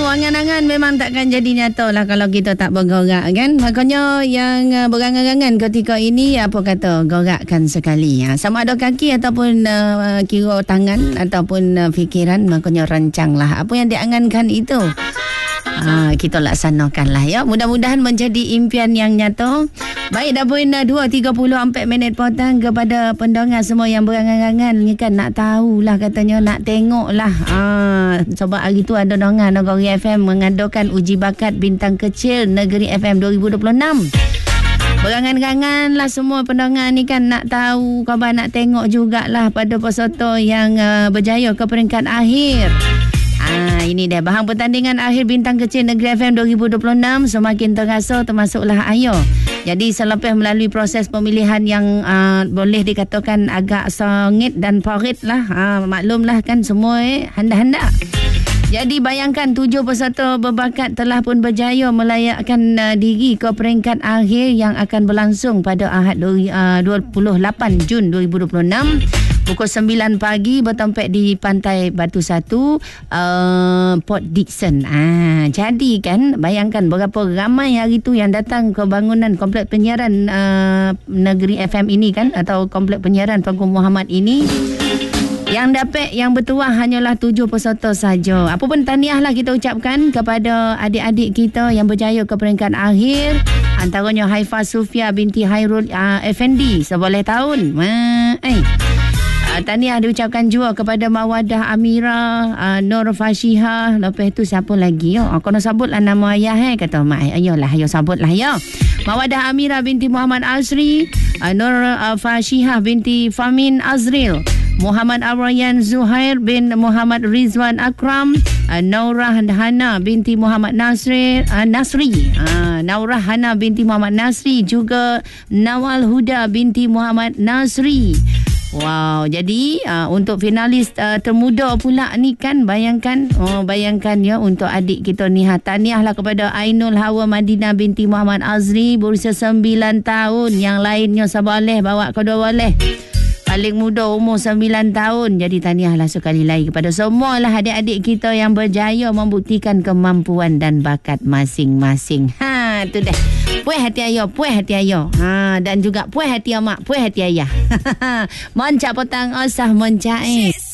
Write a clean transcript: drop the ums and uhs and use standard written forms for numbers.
angan-angan memang takkan jadi nyata lah kalau kita tak bergerak kan. Makanya yang berangan-angan ketika ini apa kata gerakkan sekali. Sama ada kaki ataupun kira tangan ataupun fikiran, makanya rancanglah apa yang diangankan itu. Kita laksanakan lah ya. Mudah-mudahan menjadi impian yang nyata. Baik, dah pun 2.34 minit petang kepada pendengar semua yang berangan-angan ni kan, nak tahulah katanya, nak tengok lah. Sebab hari tu ada dengar Negeri FM mengadakan uji bakat bintang kecil Negeri FM 2026. Berangan-angan lah semua pendengar ni kan, nak tahu khabar, nak tengok jugalah pada peserta yang berjaya ke peringkat akhir. Ini dia bahan pertandingan akhir bintang kecil Negeri FM 2026 semakin terasa, termasuklah Ayo. Jadi selepas melalui proses pemilihan yang boleh dikatakan agak sengit dan parit lah, maklumlah kan semua handa-handa. Jadi bayangkan 7 peserta berbakat telah pun berjaya melayakkan diri ke peringkat akhir yang akan berlangsung pada Ahad 28 Jun 2026. Pukul 9 pagi bertempat di Pantai Batu Satu, Port Dickson. Jadi kan bayangkan berapa ramai hari tu yang datang ke bangunan komplek penyiaran Negeri FM ini kan, atau komplek penyiaran Tuanku Muhammad ini. Yang dapat, yang bertuah hanyalah 7 peserta saja. Apa pun tahniahlah kita ucapkan kepada adik-adik kita yang berjaya ke peringkat akhir. Antaranya Haifa Sufia binti Hairul Effendi, 11 tahun. Tahniah diucapkan juga kepada Mawadah Amira, Nur Fashihah. Lepas tu siapa lagi? Kena sebutlah nama ayah kata mak. Ayolah, ayo sebutlah ya. Mawadah Amira binti Muhammad Azri, Nur Fashihah binti Famin Azril, Muhammad Arwayan Zuhair bin Muhammad Rizwan Akram, Naurah Hana binti Muhammad Nasri, Naurah Hana binti Muhammad Nasri, juga Nawal Huda binti Muhammad Nasri. Wow, jadi untuk finalis termuda pula ni kan, bayangkan ya, untuk adik kita ni. Tahniahlah kepada Ainul Hawa Madinah binti Muhammad Azri berusia 9 tahun. Yang lainnya seboleh bawa kedua boleh. Paling muda umur 9 tahun. Jadi tahniahlah sekali lagi kepada semualah adik-adik kita yang berjaya membuktikan kemampuan dan bakat masing-masing. Tu dah. Puas hati ayah. Dan juga puas hati mak, puas hati ayah. Moncak petang osah moncak